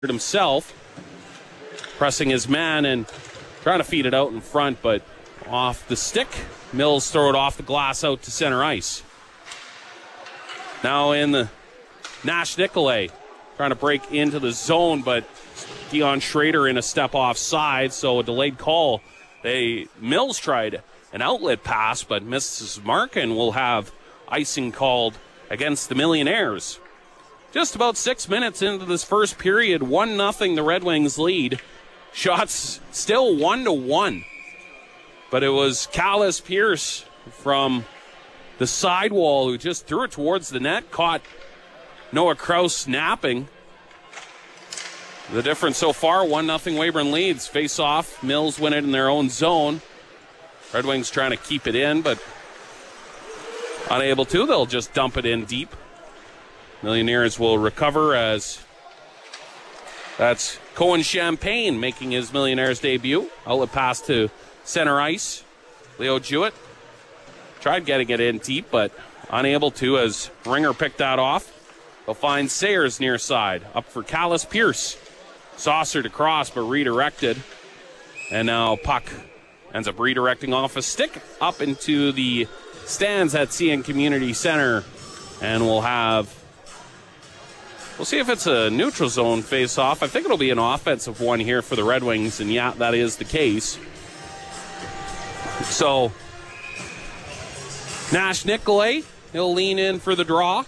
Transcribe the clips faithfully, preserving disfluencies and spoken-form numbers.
himself, pressing his man and trying to feed it out in front, but off the stick. Mills throw it off the glass out to center ice. Now in the Nash Nicolay, trying to break into the zone, but Dion Schrader in a step offside, so a delayed call. They Mills tried an outlet pass, but misses his mark, and will have icing called against the Millionaires. Just about six minutes into this first period, one nothing the Red Wings lead. Shots still one to one. But it was Callis Pierce from the sidewall who just threw it towards the net, caught Noah Kraus snapping. The difference so far, one nothing Weyburn leads. Face off, Mills win it in their own zone. Red Wings trying to keep it in, but unable to. They'll just dump it in deep. Millionaires will recover as that's Cohen Champagne making his Millionaires debut. Outlet pass to center ice. Leo Jewett tried getting it in deep, but unable to as Ringer picked that off. They'll find Sayers near side. Up for Callis Pierce. Saucered across, but redirected. And now puck ends up redirecting off a stick up into the stands at C N Community Center. And we'll have... We'll see if it's a neutral zone face-off. I think it'll be an offensive one here for the Red Wings, and yeah, that is the case. So, Nash Nicolay, he'll lean in for the draw.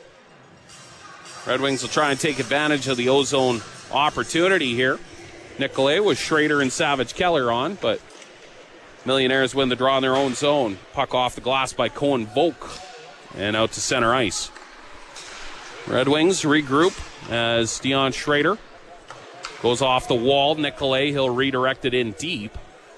Red Wings will try and take advantage of the ozone opportunity here. Nicolay with Schrader and Savage Keller on, but Millionaires win the draw in their own zone. Puck off the glass by Cohen Volk and out to center ice. Red Wings regroup as Dion Schrader goes off the wall. Nicolay, he'll redirect it in deep.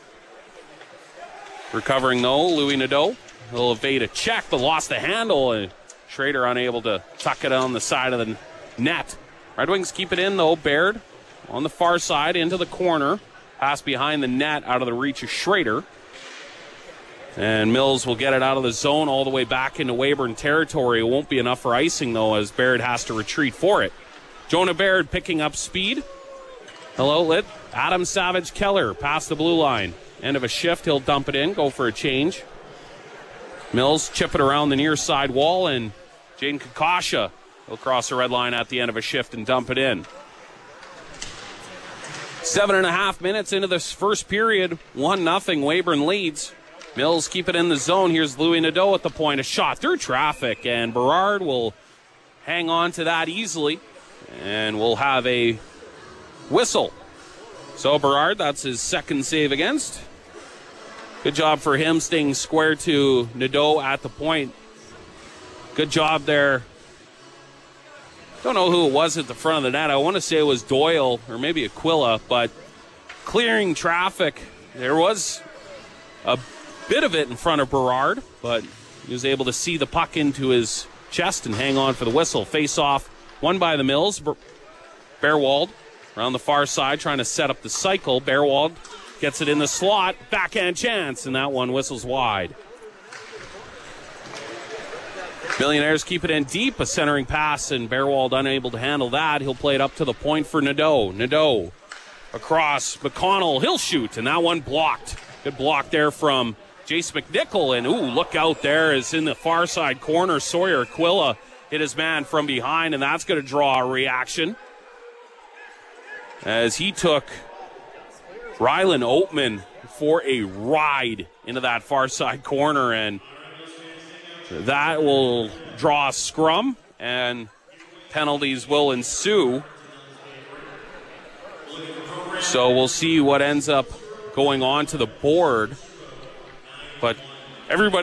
Recovering though, Louis Nadeau. He'll evade a check, but lost the handle, and Schrader unable to tuck it on the side of the net. Red Wings keep it in though. Baird on the far side into the corner. Pass behind the net out of the reach of Schrader. And Mills will get it out of the zone all the way back into Weyburn territory. It won't be enough for icing, though, as Baird has to retreat for it. Jonah Baird picking up speed. Hello, lit. Adam Savage Keller past the blue line. End of a shift, he'll dump it in, go for a change. Mills chip it around the near side wall, and Jaden Kakasha will cross the red line at the end of a shift and dump it in. Seven and a half minutes into this first period, one nothing Weyburn leads. Mills keep it in the zone. Here's Louis Nadeau at the point. A shot through traffic, and Berard will hang on to that easily, and we'll have a whistle. So Berard, that's his second save against. Good job for him staying square to Nadeau at the point. Good job there. Don't know who it was at the front of the net. I want to say it was Doyle or maybe Aquila, but clearing traffic. There was a bit of it in front of Berard, but he was able to see the puck into his chest and hang on for the whistle. Face off, won by the Mills. Bearwald around the far side trying to set up the cycle. Bearwald gets it in the slot, backhand chance, and that one whistles wide. Millionaires keep it in deep, a centering pass, and Bearwald unable to handle that. He'll play it up to the point for Nadeau. Nadeau across McConnell, he'll shoot, and that one blocked. Good block there from Jace McNichol, and ooh, look out there, is in the far side corner. Sawyer Aquila hit his man from behind, and that's going to draw a reaction as he took Rylan Oatman for a ride into that far side corner, and that will draw a scrum, and penalties will ensue. So we'll see what ends up going on to the board, but everybody